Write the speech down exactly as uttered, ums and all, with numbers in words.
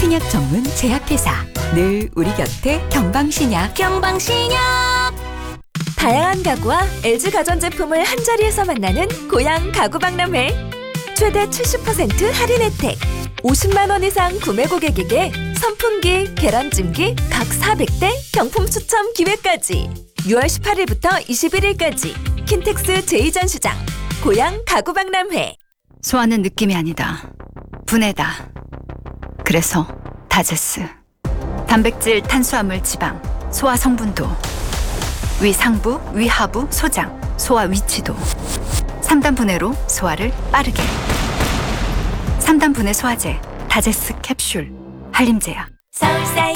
신약 전문 제약회사 늘 우리 곁에 경방신약. 경방신약. 다양한 가구와 엘지 가전제품을 한자리에서 만나는 고양 가구박람회. 최대 칠십 퍼센트 할인 혜택. 오십만 원 이상 구매 고객에게 선풍기, 계란찜기 각 사백 대 경품 추첨 기회까지. 유월 십팔일부터 이십일일까지 킨텍스 제이 전시장 고양 가구박람회. 소화는 느낌이 아니다. 분해다. 그래서 다제스. 단백질, 탄수화물, 지방, 소화 성분도, 위 상부, 위 하부, 소장, 소화 위치도. 삼 단 분해로 소화를 빠르게. 삼 단 분해 소화제, 다제스 캡슐, 한림제약. 서울사이